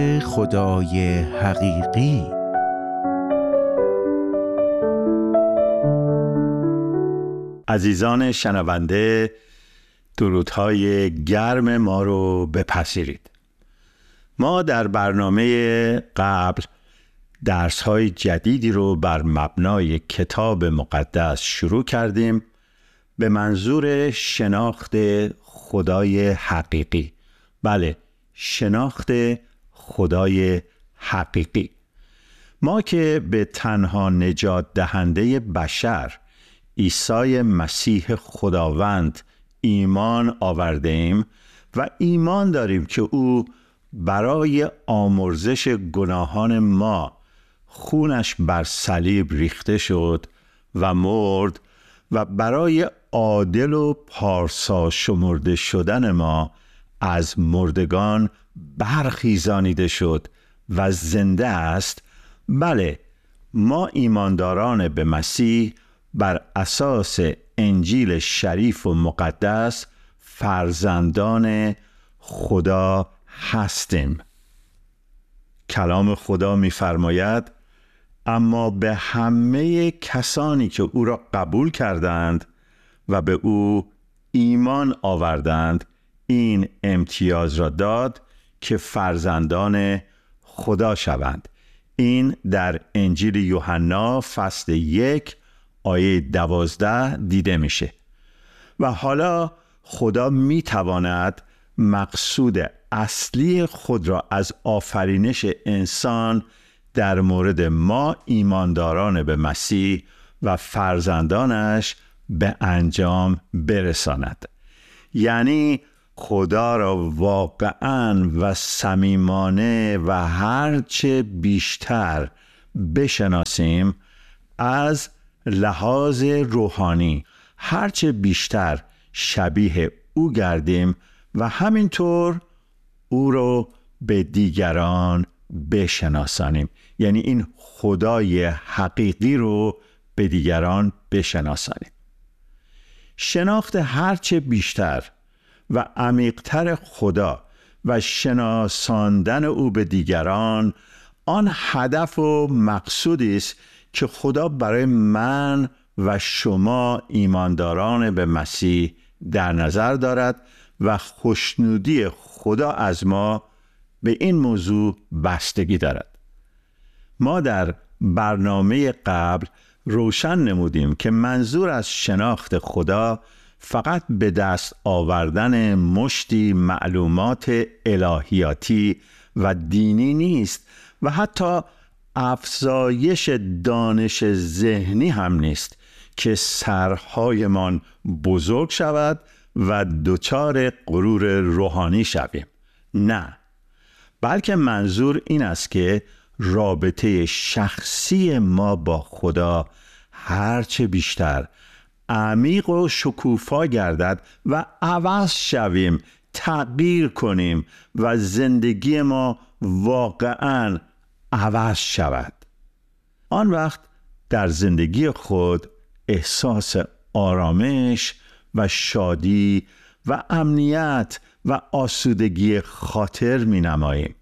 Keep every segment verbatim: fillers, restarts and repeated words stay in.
خدای حقیقی. عزیزان شنونده، درودهای گرم ما رو بپذیرید. ما در برنامه قبل درس‌های جدیدی رو بر مبنای کتاب مقدس شروع کردیم به منظور شناخت خدای حقیقی. بله، شناخت خدای حقیقی. ما که به تنها نجات دهنده بشر عیسی مسیح خداوند ایمان آورده ایم و ایمان داریم که او برای آمرزش گناهان ما خونش بر صلیب ریخته شد و مرد و برای عادل و پارسا شمرده شدن ما از مردگان برخیزانیده شد و زنده است. بله، ما ایمانداران به مسیح بر اساس انجیل شریف و مقدس فرزندان خدا هستیم. کلام خدا می‌فرماید اما به همه کسانی که او را قبول کردند و به او ایمان آوردند این امتیاز را داد که فرزندان خدا شوند. این در انجیل یوحنا فصل یک آیه دوازده دیده میشه. و حالا خدا میتواند مقصود اصلی خود را از آفرینش انسان در مورد ما ایمانداران به مسیح و فرزندانش به انجام برساند. یعنی خدا را واقعاً و صمیمانه و هرچه بیشتر بشناسیم، از لحاظ روحانی هرچه بیشتر شبیه او گردیم و همینطور او رو به دیگران بشناسانیم. یعنی این خدای حقیقی رو به دیگران بشناسانیم. شناخت هرچه بیشتر و عمیق‌تر خدا و شناساندن او به دیگران آن هدف و مقصودی است که خدا برای من و شما ایمانداران به مسیح در نظر دارد و خوشنودی خدا از ما به این موضوع بستگی دارد. ما در برنامه قبل روشن نمودیم که منظور از شناخت خدا فقط به دست آوردن مشتی معلومات الهیاتی و دینی نیست و حتی افزایش دانش ذهنی هم نیست که سرهایمان بزرگ شود و دچار غرور روحانی شویم. نه، بلکه منظور این است که رابطه شخصی ما با خدا هرچه بیشتر عمیق و شکوفا گردد و عوض شویم، تغییر کنیم و زندگی ما واقعاً عوض شود. آن وقت در زندگی خود احساس آرامش و شادی و امنیت و آسودگی خاطر می نماییم.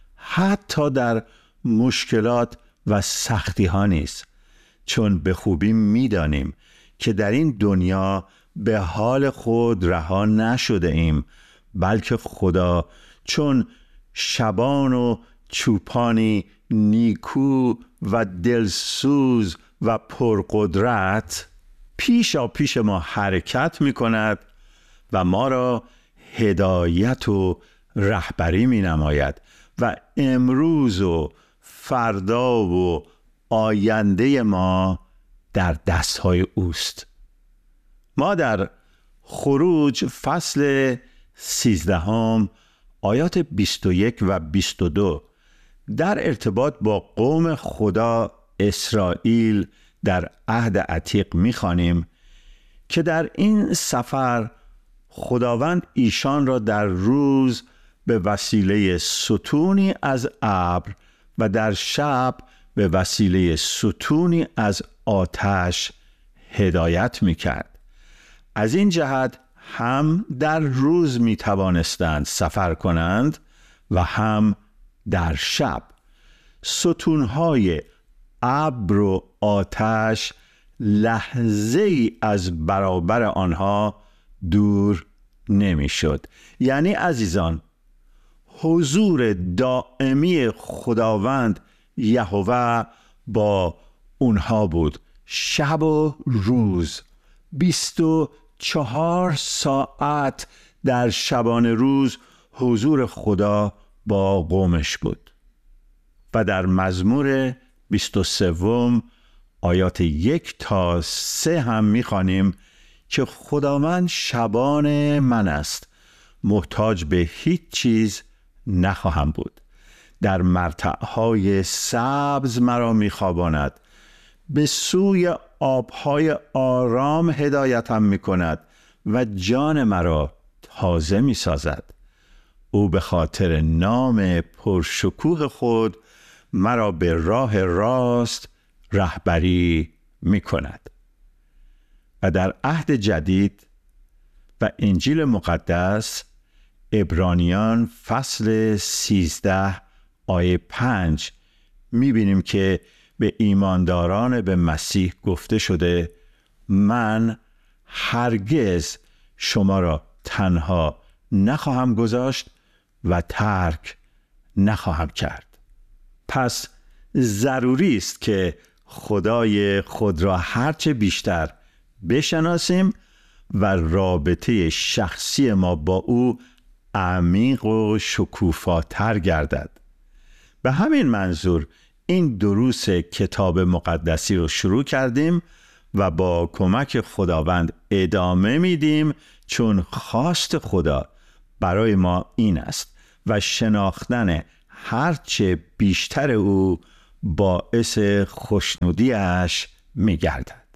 حتی در مشکلات و سختی ها نیز، چون به خوبی می دانیم که در این دنیا به حال خود رها نشده ایم، بلکه خدا چون شبان و چوپانی نیکو و دلسوز و پرقدرت پیشا پیش ما حرکت می کند و ما را هدایت و رهبری می نماید و امروز و فردا و آینده ما در دستهای اوست. ما در خروج فصل سیزدهم آیات بیست و یک و بیست و دو در ارتباط با قوم خدا اسرائیل در عهد عتیق می‌خوانیم که در این سفر خداوند ایشان را در روز به وسیله ستونی از ابر و در شب به وسیله ستونی از آتش هدایت می‌کرد. از این جهت هم در روز می توانستند سفر کنند و هم در شب ستونهای ابر و آتش لحظه ای از برابر آنها دور نمیشد. یعنی عزیزان، حضور دائمی خداوند یهوه با اونها بود، شب و روز، بیست و چهار ساعت در شبانه روز حضور خدا با قومش بود. و در مزمور بیست و سوم آیات یک تا سه هم می‌خوانیم که خداوند شبان من است، محتاج به هیچ چیز نخواهم بود. در مرتعهای سبز مرا می‌خواباند، به سوی آبهای آرام هدایتم می‌کند و جان مرا تازه می‌سازد. او به خاطر نام پرشکوه خود مرا به راه راست رهبری می‌کند. و در عهد جدید و انجیل مقدس عبرانیان فصل سیزده آیه پنج می‌بینیم که به ایمانداران به مسیح گفته شده من هرگز شما را تنها نخواهم گذاشت و ترک نخواهم کرد. پس ضروری است که خدای خود را هرچه بیشتر بشناسیم و رابطه شخصی ما با او عمیق و شکوفاتر گردد. به همین منظور این دروس کتاب مقدسی رو شروع کردیم و با کمک خداوند ادامه میدیم، چون خواست خدا برای ما این است و شناختن هرچه بیشتر او باعث خوشنودیش میگردد.